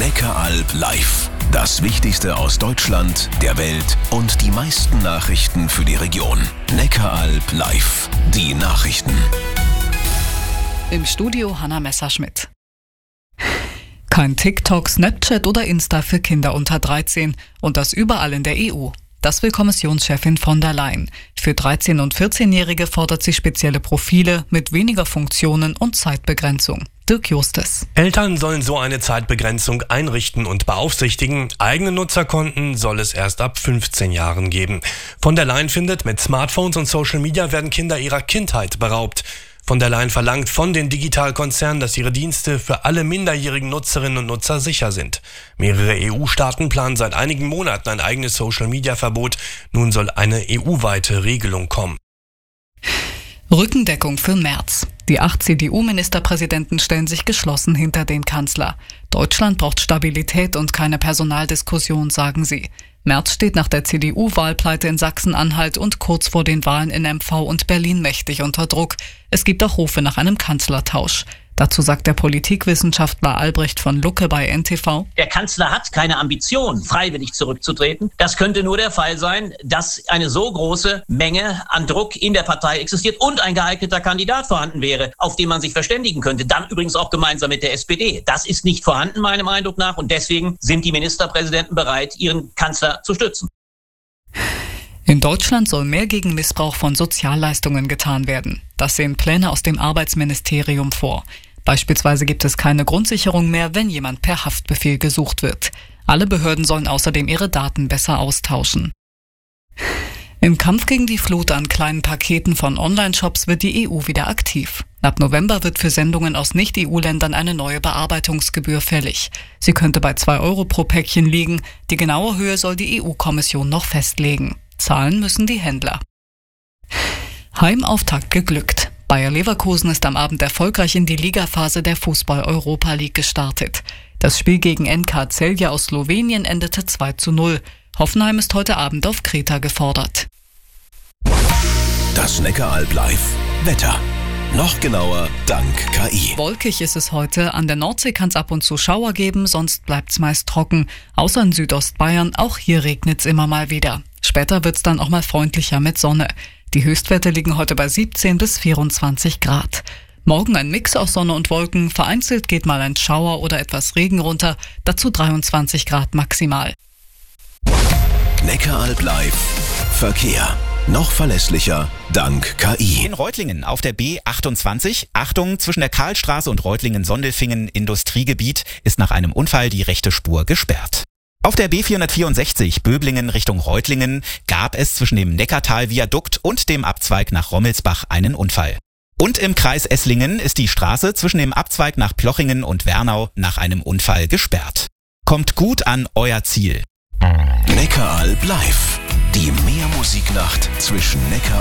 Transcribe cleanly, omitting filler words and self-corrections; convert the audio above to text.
Neckaralb live. Das Wichtigste aus Deutschland, der Welt und die meisten Nachrichten für die Region. Neckaralb live. Die Nachrichten. Im Studio Hanna Messerschmidt. Kein TikTok, Snapchat oder Insta für Kinder unter 13 und das überall in der EU. Das will Kommissionschefin von der Leyen. Für 13- und 14-Jährige fordert sie spezielle Profile mit weniger Funktionen und Zeitbegrenzung. Dirk Justes. Eltern sollen so eine Zeitbegrenzung einrichten und beaufsichtigen. Eigene Nutzerkonten soll es erst ab 15 Jahren geben. Von der Leyen findet, mit Smartphones und Social Media werden Kinder ihrer Kindheit beraubt. Von der Leyen verlangt von den Digitalkonzernen, dass ihre Dienste für alle minderjährigen Nutzerinnen und Nutzer sicher sind. Mehrere EU-Staaten planen seit einigen Monaten ein eigenes Social-Media-Verbot. Nun soll eine EU-weite Regelung kommen. Rückendeckung für Merz. Die 8 CDU-Ministerpräsidenten stellen sich geschlossen hinter den Kanzler. Deutschland braucht Stabilität und keine Personaldiskussion, sagen sie. Merz steht nach der CDU-Wahlpleite in Sachsen-Anhalt und kurz vor den Wahlen in MV und Berlin mächtig unter Druck. Es gibt auch Rufe nach einem Kanzlertausch. Dazu sagt der Politikwissenschaftler Albrecht von Lucke bei NTV: Der Kanzler hat keine Ambition, freiwillig zurückzutreten. Das könnte nur der Fall sein, dass eine so große Menge an Druck in der Partei existiert und ein geeigneter Kandidat vorhanden wäre, auf den man sich verständigen könnte. Dann übrigens auch gemeinsam mit der SPD. Das ist nicht vorhanden, meinem Eindruck nach. Und deswegen sind die Ministerpräsidenten bereit, ihren Kanzler zu stützen. In Deutschland soll mehr gegen Missbrauch von Sozialleistungen getan werden. Das sehen Pläne aus dem Arbeitsministerium vor. Beispielsweise gibt es keine Grundsicherung mehr, wenn jemand per Haftbefehl gesucht wird. Alle Behörden sollen außerdem ihre Daten besser austauschen. Im Kampf gegen die Flut an kleinen Paketen von Online-Shops wird die EU wieder aktiv. Ab November wird für Sendungen aus Nicht-EU-Ländern eine neue Bearbeitungsgebühr fällig. Sie könnte bei 2 Euro pro Päckchen liegen. Die genaue Höhe soll die EU-Kommission noch festlegen. Zahlen müssen die Händler. Heimauftakt geglückt. Bayer Leverkusen ist am Abend erfolgreich in die Ligaphase der Fußball-Europa League gestartet. Das Spiel gegen NK Celje aus Slowenien endete 2:0. Hoffenheim ist heute Abend auf Kreta gefordert. Das Neckaralb live. Wetter. Noch genauer dank KI. Wolkig ist es heute. An der Nordsee kann es ab und zu Schauer geben, sonst bleibt's meist trocken. Außer in Südostbayern, auch hier regnet's immer mal wieder. Später wird's dann auch mal freundlicher mit Sonne. Die Höchstwerte liegen heute bei 17 bis 24 Grad. Morgen ein Mix aus Sonne und Wolken. Vereinzelt geht mal ein Schauer oder etwas Regen runter. Dazu 23 Grad maximal. Neckaralb live. Verkehr. Noch verlässlicher dank KI. In Reutlingen auf der B28, Achtung, zwischen der Karlstraße und Reutlingen-Sondelfingen Industriegebiet ist nach einem Unfall die rechte Spur gesperrt. Auf der B464 Böblingen Richtung Reutlingen gab es zwischen dem Neckartal-Viadukt und dem Abzweig nach Rommelsbach einen Unfall. Und im Kreis Esslingen ist die Straße zwischen dem Abzweig nach Plochingen und Wernau nach einem Unfall gesperrt. Kommt gut an euer Ziel. Neckaralb live. Die Meermusiknacht zwischen Neckar